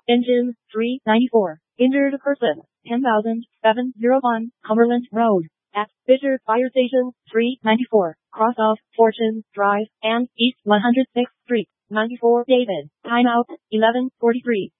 Engine 394. Injured person 10,701 Cumberland Road. At Fisher Fire Station 394. Cross off Fortune Drive and East 106th Street. 94 David. Timeout 11:43.